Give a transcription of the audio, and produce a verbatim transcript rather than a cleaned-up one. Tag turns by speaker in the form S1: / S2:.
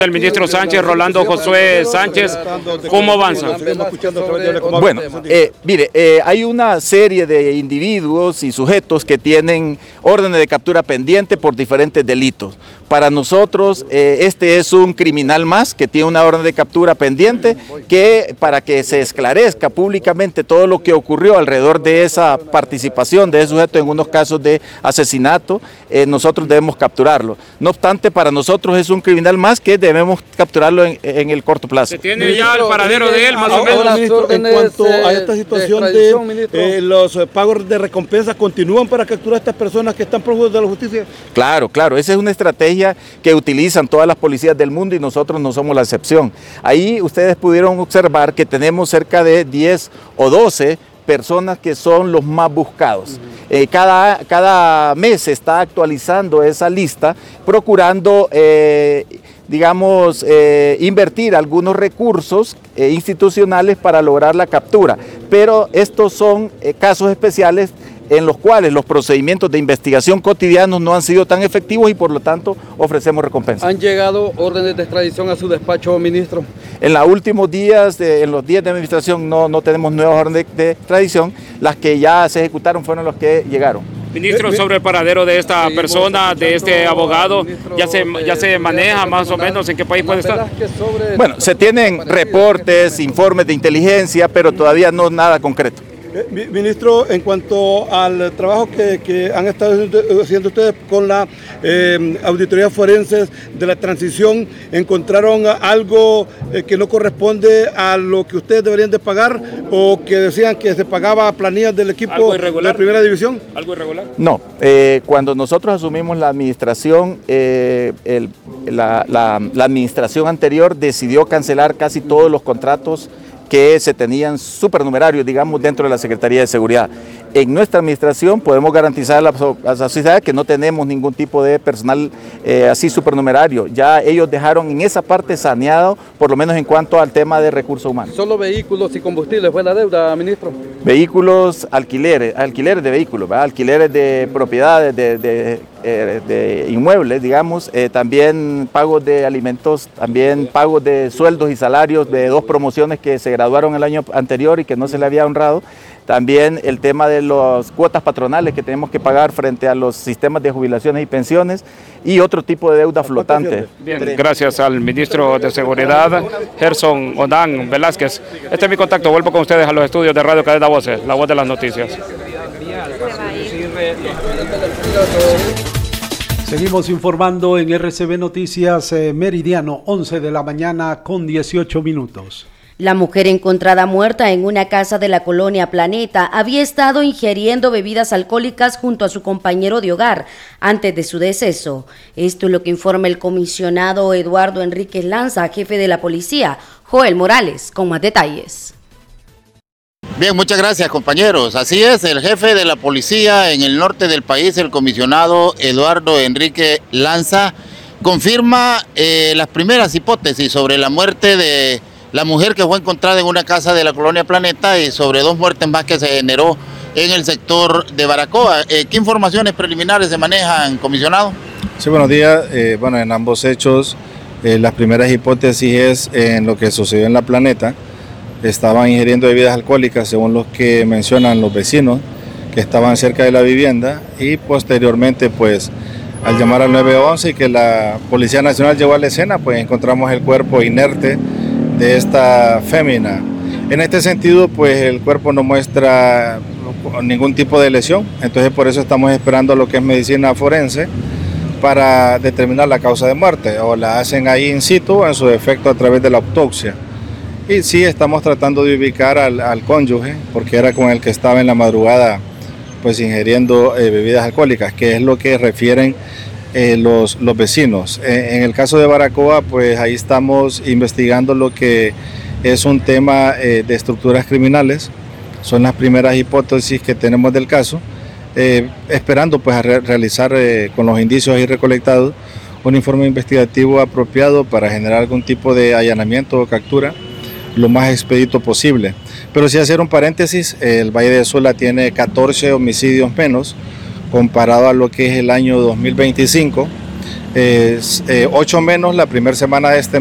S1: El ministro Sánchez, Rolando Josué Sánchez, ¿cómo avanza?
S2: Bueno, eh, mire, eh, hay una serie de individuos y sujetos que tienen órdenes de captura pendiente por diferentes delitos. Para nosotros, eh, este es un criminal más que tiene una orden de captura pendiente, que para que se esclarezca públicamente todo lo que ocurrió alrededor de esa participación de ese sujeto en unos casos de asesinato, eh, nosotros debemos capturarlo. No obstante, para nosotros es un criminal más que debemos capturarlo en, en el corto plazo.
S1: ¿Se tiene ya el paradero de él, más o menos?
S3: Ahora, ministro, en cuanto a esta situación de, de eh, los pagos de recompensa, ¿continúan para capturar a estas personas que están prófugos de la justicia?
S2: Claro, claro, esa es una estrategia que utilizan todas las policías del mundo y nosotros no somos la excepción. Ahí ustedes pudieron observar que tenemos cerca de diez o doce personas que son los más buscados. Eh, cada, cada mes se está actualizando esa lista, procurando, eh, digamos, eh, invertir algunos recursos eh, institucionales para lograr la captura. Pero estos son eh, casos especiales en los cuales los procedimientos de investigación cotidianos no han sido tan efectivos y por lo tanto ofrecemos recompensa.
S4: ¿Han llegado órdenes de extradición a su despacho, ministro?
S2: En los últimos días, de, en los días de administración no, no tenemos nuevas órdenes de, de extradición, las que ya se ejecutaron fueron los que llegaron.
S1: Ministro, sobre el paradero de esta persona, de este abogado, ¿ya se, ya se maneja más o menos en qué país puede estar?
S2: Bueno, se tienen reportes, informes de inteligencia, pero todavía no nada concreto.
S3: Eh, ministro, en cuanto al trabajo que, que han estado haciendo ustedes con la eh, auditoría forense de la transición, ¿encontraron algo eh, que no corresponde a lo que ustedes deberían de pagar o que decían que se pagaba planillas del equipo de la primera división?
S1: ¿Algo irregular?
S2: No, eh, cuando nosotros asumimos la administración, eh, el, la, la, la administración anterior decidió cancelar casi todos los contratos que se tenían supernumerarios, digamos, dentro de la Secretaría de Seguridad. En nuestra administración podemos garantizar a la, a la sociedad que no tenemos ningún tipo de personal eh, así supernumerario. Ya ellos dejaron en esa parte saneado, por lo menos en cuanto al tema de recursos humanos.
S4: ¿Solo vehículos y combustibles fue la deuda, ministro?
S2: Vehículos, alquileres, alquileres de vehículos, ¿verdad? Alquileres de propiedades, de, de, eh, de inmuebles, digamos, eh, también pagos de alimentos, también pagos de sueldos y salarios de dos promociones que se graduaron el año anterior y que no se le había honrado. También el tema de las cuotas patronales que tenemos que pagar frente a los sistemas de jubilaciones y pensiones y otro tipo de deuda flotante.
S1: Bien, gracias al ministro de Seguridad, Gerson Odán Velázquez. Este es mi contacto, vuelvo con ustedes a los estudios de Radio Cadena Voces, la voz de las noticias.
S5: Seguimos informando en R C B Noticias eh, Meridiano, once de la mañana con dieciocho minutos.
S6: La mujer encontrada muerta en una casa de la colonia Planeta había estado ingiriendo bebidas alcohólicas junto a su compañero de hogar antes de su deceso. Esto es lo que informa el comisionado Eduardo Enríquez Lanza, jefe de la policía. Joel Morales, con más detalles.
S7: Bien, muchas gracias, compañeros. Así es, el jefe de la policía en el norte del país, el comisionado Eduardo Enríquez Lanza, confirma eh, las primeras hipótesis sobre la muerte de la mujer que fue encontrada en una casa de la colonia Planeta y sobre dos muertes más que se generó en el sector de Baracoa. Eh, ¿Qué informaciones preliminares se manejan, comisionado?
S8: Sí, buenos días. Eh, bueno, en ambos hechos, eh, las primeras hipótesis es en lo que sucedió en la Planeta. Estaban ingiriendo bebidas alcohólicas, según los que mencionan los vecinos que estaban cerca de la vivienda, y posteriormente, pues, al llamar al nueve once y que la Policía Nacional llegó a la escena, pues encontramos el cuerpo inerte de esta fémina. En este sentido, pues el cuerpo no muestra ningún tipo de lesión, entonces por eso estamos esperando lo que es medicina forense para determinar la causa de muerte, o la hacen ahí in situ o en su defecto a través de la autopsia. Y sí, estamos tratando de ubicar al, al cónyuge, porque era con el que estaba en la madrugada pues ingiriendo eh, bebidas alcohólicas, que es lo que refieren Eh, los, los vecinos. Eh, en el caso de Baracoa, pues ahí estamos investigando lo que es un tema eh, de estructuras criminales. Son las primeras hipótesis que tenemos del caso, eh, esperando pues a re realizar eh, con los indicios ahí recolectados un informe investigativo apropiado para generar algún tipo de allanamiento o captura lo más expedito posible. Pero sí, hacer un paréntesis, el Valle de Sula tiene catorce homicidios menos comparado a lo que es el año dos mil veinticinco. eh, ocho menos la primera semana de este